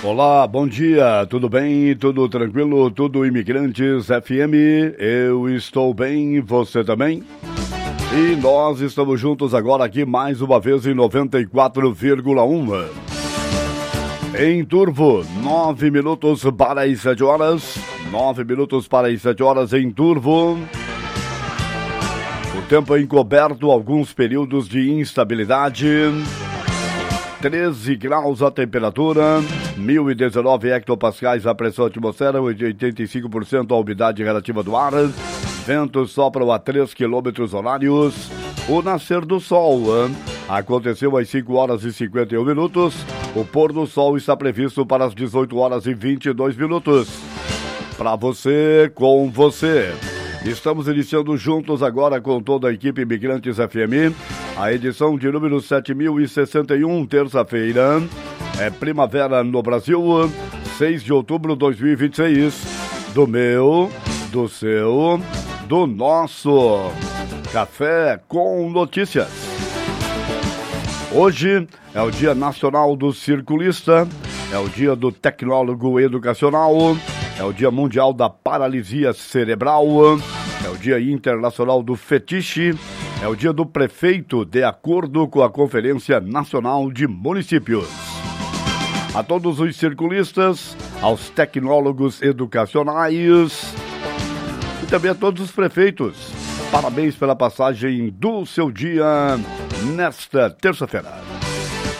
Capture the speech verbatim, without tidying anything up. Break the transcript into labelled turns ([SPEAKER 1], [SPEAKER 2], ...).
[SPEAKER 1] Olá, bom dia, tudo bem? Tudo tranquilo? Tudo Imigrantes F M? Eu estou bem, você também? E nós estamos juntos agora aqui mais uma vez em noventa e quatro vírgula um. Em Turvo, nove minutos para as sete horas. Nove minutos para as sete horas em Turvo. O tempo é encoberto, alguns períodos de instabilidade. treze graus a temperatura, mil e dezenove hectopascais a pressão atmosférica, oitenta e cinco por cento a umidade relativa do ar, ventos sopram a três quilômetros horários. O nascer do sol aconteceu às cinco horas e cinquenta e um minutos, o pôr do sol está previsto para as dezoito horas e vinte e dois minutos. Para você, com você. Estamos iniciando juntos agora com toda a equipe Imigrantes F M, a edição de número sete mil e sessenta e um, terça-feira. É primavera no Brasil, seis de outubro de dois mil e vinte e seis. Do meu, do seu, do nosso Café com Notícias. Hoje é o Dia Nacional do Circulista, é o Dia do Tecnólogo Educacional, é o Dia Mundial da Paralisia Cerebral, é o Dia Internacional do Fetiche, é o Dia do Prefeito, de acordo com a Conferência Nacional de Municípios. A todos os circulistas, aos tecnólogos educacionais e também a todos os prefeitos, parabéns pela passagem do seu dia nesta terça-feira.